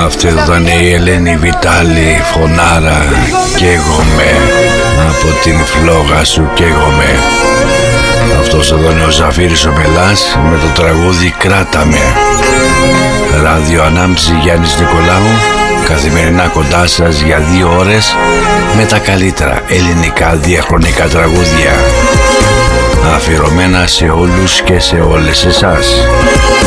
Αυτή εδώ ήταν η Ελένη Βιτάλη, φωνάρα. Καίγομαι από την φλόγα σου, καίγομαι. Αυτός εδώ είναι ο Ζαφύρης ο Μελάς με το τραγούδι Κράτα με. Ράδιο Ανάμψη, Γιάννης Νικολάου. Καθημερινά κοντά σας για 2 ώρες με τα καλύτερα ελληνικά διαχρονικά τραγούδια, αφιερωμένα σε όλους και σε όλες εσάς.